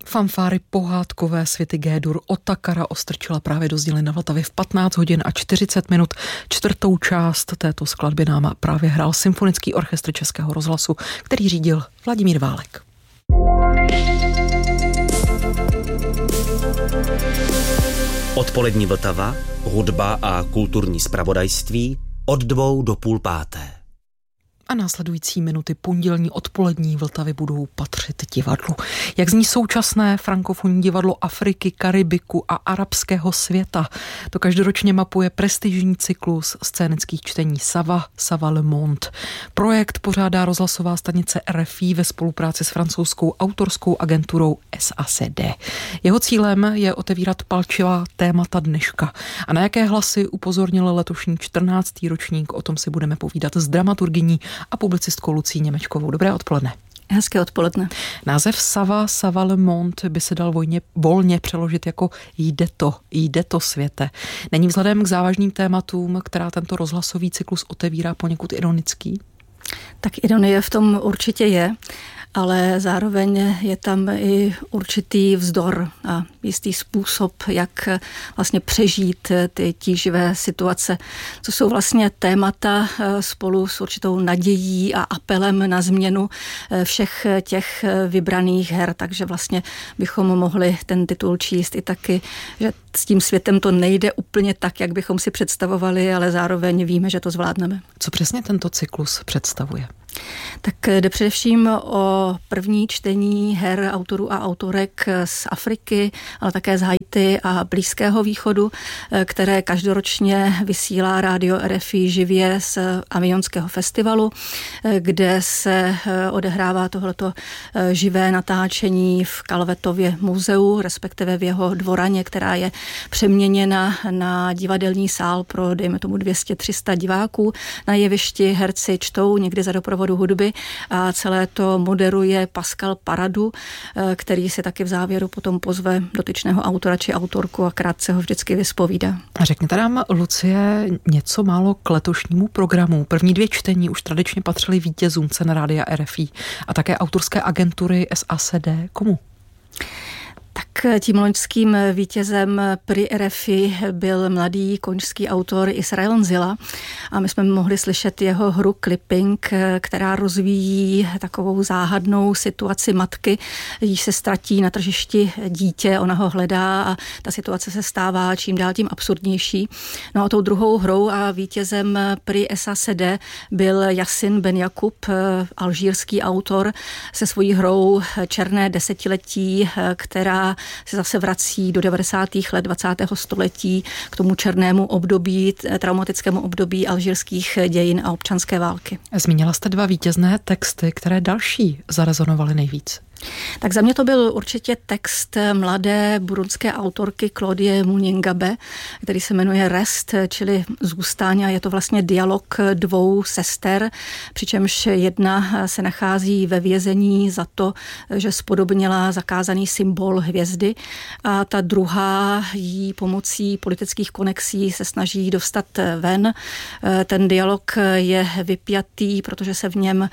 Fanfáry pohádkové světy G-dur Otakara Ostrčila právě dozněly na Vltavě v 15 hodin a 40 minut. Čtvrtou část této skladby nám právě hrál Symfonický orchestr Českého rozhlasu, který řídil Vladimír Válek. Odpolední Vltava, hudba a kulturní zpravodajství od 2 do 4:30. A následující minuty pondělní odpolední Vltavy budou patřit divadlu. Jak zní současné frankofonní divadlo Afriky, Karibiku a arabského světa? To každoročně mapuje prestižní cyklus scénických čtení Sava Le Monde. Projekt pořádá rozhlasová stanice RFI ve spolupráci s francouzskou autorskou agenturou SACD. Jeho cílem je otevírat palčivá témata dneška. A na jaké hlasy upozornil letošní 14. ročník, o tom si budeme povídat s dramaturgyní a publicistkou Lucí Němečkovou. Dobré odpoledne. Hezké odpoledne. Název Sava Le Monde by se dal volně přeložit jako jde to světe. Není vzhledem k závažným tématům, která tento rozhlasový cyklus otevírá, poněkud ironický? Tak ironie v tom určitě je, ale zároveň je tam i určitý vzdor a jistý způsob, jak vlastně přežít ty tíživé situace, co jsou vlastně témata spolu s určitou nadějí a apelem na změnu všech těch vybraných her, takže vlastně bychom mohli ten titul číst i taky, že s tím světem to nejde úplně tak, jak bychom si představovali, ale zároveň víme, že to zvládneme. Co přesně tento cyklus představuje? Tak jde především o první čtení her autorů a autorek z Afriky, ale také z Haiti a Blízkého východu, které každoročně vysílá rádio RFI živě z Avionského festivalu, kde se odehrává tohleto živé natáčení v Calvetově muzeu, respektive v jeho dvoraně, která je přeměněna na divadelní sál pro, dejme tomu, 200-300 diváků. Na jevišti herci čtou někdy za doprovodu hudby a celé to moderuje Pascal Paradu, který si taky v závěru potom pozve dotyčného autora či autorku a krátce ho vždycky vyspovídá. Řekněte nám, Lucie, něco málo k letošnímu programu. První 2 čtení už tradičně patřily vítězům cen rádia RFI a také autorské agentury SACD. Komu? Tak tím loňským vítězem Prix RFI byl mladý konžský autor Israel Nzila a my jsme mohli slyšet jeho hru Clipping, která rozvíjí takovou záhadnou situaci matky, jíž se ztratí na tržišti dítě, ona ho hledá a ta situace se stává čím dál tím absurdnější. No a tou druhou hrou a vítězem Prix SACD byl Yasin Ben Jakub, alžírský autor se svojí hrou Černé desetiletí, která se zase vrací do 90. let 20. století k tomu černému období, traumatickému období alžírských dějin a občanské války. Zmínila jste 2 vítězné texty, které další zarezonovaly nejvíc? Tak za mě to byl určitě text mladé burundské autorky Claudie Munyengabe, který se jmenuje Rest, čili zůstání, a je to vlastně dialog 2 sester, přičemž jedna se nachází ve vězení za to, že spodobnila zakázaný symbol hvězdy a ta druhá jí pomocí politických konexí se snaží dostat ven. Ten dialog je vypjatý, protože se v něm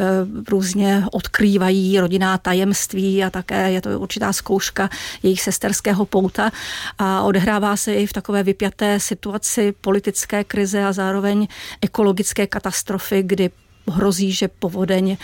různě odkrývají rodinná tajemství a také je to určitá zkouška jejich sesterského pouta a odehrává se i v takové vypjaté situaci politické krize a zároveň ekologické katastrofy, kdy hrozí, že povodeň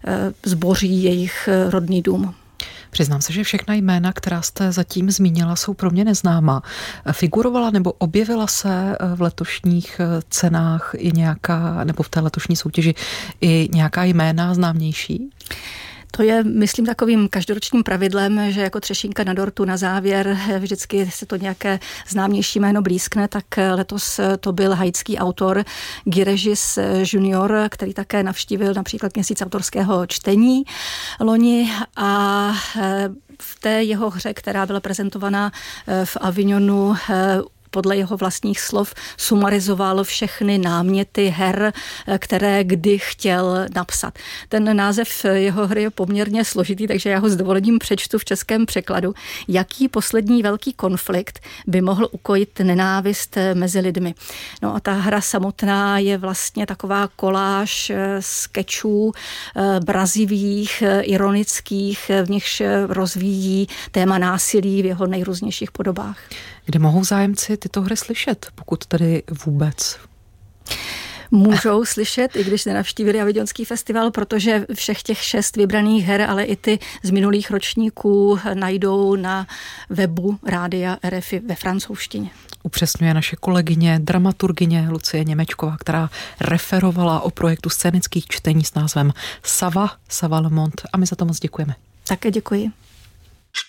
zboří jejich rodný dům. Přiznám se, že všechna jména, která jste zatím zmínila, jsou pro mě neznámá. Figurovala nebo objevila se v letošních cenách i nějaká, nebo v té letošní soutěži i nějaká jména známější? To je, myslím, takovým každoročním pravidlem, že jako třešínka na dortu na závěr vždycky se to nějaké známější jméno blízkne, tak letos to byl haitský autor Guy Regis Junior, který také navštívil například měsíc autorského čtení loni a v té jeho hře, která byla prezentovaná v Avignonu, podle jeho vlastních slov sumarizoval všechny náměty her, které kdy chtěl napsat. Ten název jeho hry je poměrně složitý, takže já ho s dovolením přečtu v českém překladu. Jaký poslední velký konflikt by mohl ukojit nenávist mezi lidmi? No a ta hra samotná je vlastně taková koláž skečů brazivých, ironických, v nichž rozvíjí téma násilí v jeho nejrůznějších podobách. Kde mohou zájemci tyto hry slyšet, pokud tedy vůbec? Můžou slyšet, i když nenavštívili Avignonský festival, protože všech těch 6 vybraných her, ale i ty z minulých ročníků najdou na webu Rádia RFI ve francouzštině. Upřesňuje naše kolegyně, dramaturgyně Lucie Němečková, která referovala o projektu scénických čtení s názvem Sava Le Monde. A my za to moc děkujeme. Také děkuji.